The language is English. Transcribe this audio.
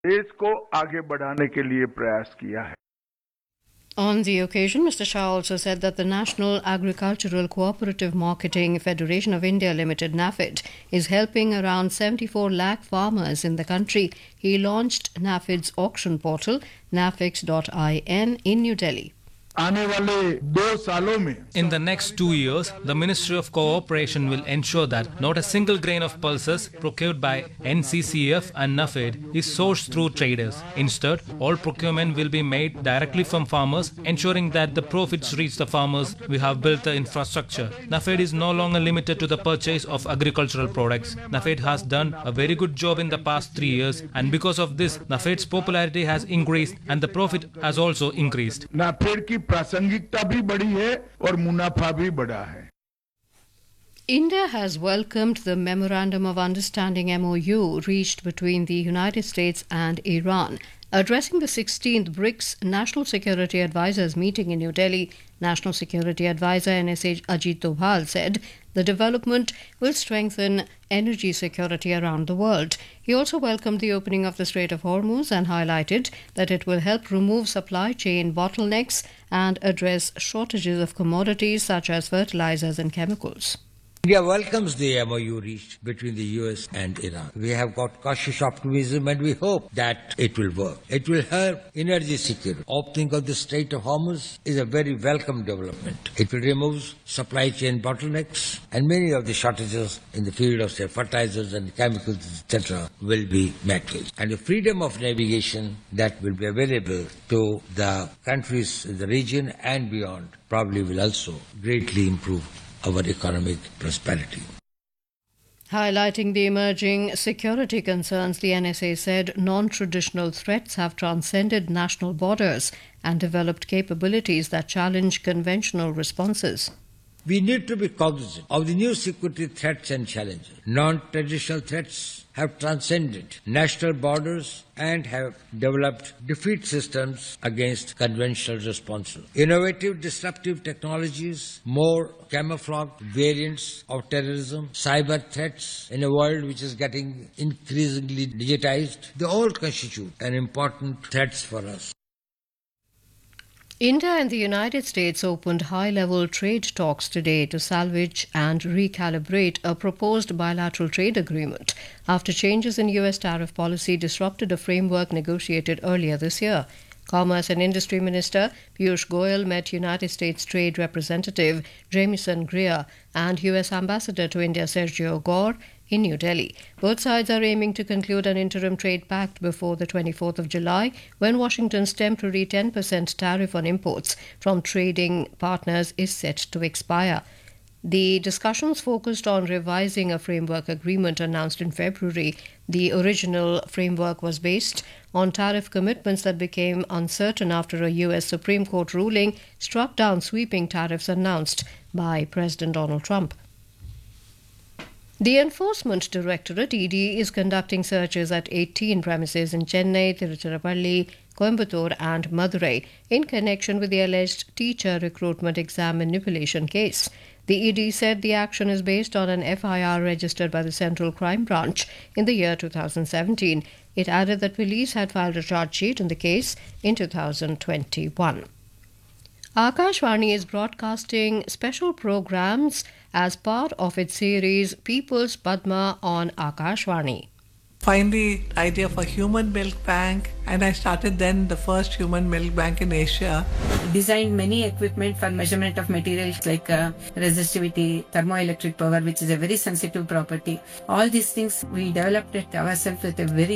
देश को आगे बढ़ाने के लिए प्रयास किया है। On the occasion, Mr. Shah also said that the National Agricultural Cooperative Marketing Federation of India Limited, NAFED, is helping around 74 lakh farmers in the country. He launched NAFED's auction portal, nafex.in, in New Delhi. आने वाले 2 सालों में In the next 2 years, the Ministry of Cooperation will ensure that not a single grain of pulses procured by NCCF and NAFED is sourced through traders. Instead, all procurement will be made directly from farmers, ensuring that the profits reach the farmers. We have built the infrastructure. NAFED is no longer limited to the purchase of agricultural products. NAFED has done a very good job in the past 3 years, and because of this, NAFED's popularity has increased and the profit has also increased. NAFED की प्रासंगिकता भी बढ़ी है और मुनाफा भी बढ़ा है। India has welcomed the Memorandum of Understanding MOU reached between the United States and Iran. Addressing the 16th BRICS National Security Advisors meeting in New Delhi, National Security Advisor NSA Ajit Doval said the development will strengthen energy security around the world. He also welcomed the opening of the Strait of Hormuz and highlighted that it will help remove supply chain bottlenecks and address shortages of commodities such as fertilizers and chemicals. India welcomes the MOU reached between the US and Iran. We have got cautious optimism and we hope that it will work. It will help energy security. Opening of the Strait of Hormuz is a very welcome development. It will remove supply chain bottlenecks and many of the shortages in the field of say, fertilizers and chemicals, etc. will be met with. And the freedom of navigation that will be available to the countries in the region and beyond probably will also greatly improve our economic prosperity. Highlighting the emerging security concerns, the NSA said non-traditional threats have transcended national borders and developed capabilities that challenge conventional responses. We need to be cognizant of the new security threats and challenges. Non-traditional threats have transcended national borders and have developed defeat systems against conventional responses. Innovative disruptive technologies, more camouflaged variants of terrorism, cyber threats in a world which is getting increasingly digitized, they all constitute an important threats for us. India and the United States opened high-level trade talks today to salvage and recalibrate a proposed bilateral trade agreement after changes in U.S. tariff policy disrupted a framework negotiated earlier this year. Commerce and Industry Minister Piyush Goyal met United States Trade Representative Jamieson Greer and U.S. Ambassador to India Sergio Gore in New Delhi. Both sides are aiming to conclude an interim trade pact before the 24th of July, when Washington's temporary 10% tariff on imports from trading partners is set to expire. The discussions focused on revising a framework agreement announced in February. The original framework was based on tariff commitments that became uncertain after a U.S. Supreme Court ruling struck down sweeping tariffs announced by President Donald Trump. The Enforcement Directorate, ED, is conducting searches at 18 premises in Chennai, Tiruchirappalli, Coimbatore and Madurai in connection with the alleged teacher recruitment exam manipulation case. The ED said the action is based on an FIR registered by the Central Crime Branch in the year 2017. It added that police had filed a charge sheet in the case in 2021. Akashvani is broadcasting special programs as part of its series People's Padma on Akashvani. Find the idea of a human milk bank, and I started then the first human milk bank in Asia. Designed many equipment for measurement of materials like resistivity, thermoelectric power, which is a very sensitive property. All these things we developed it ourselves with a very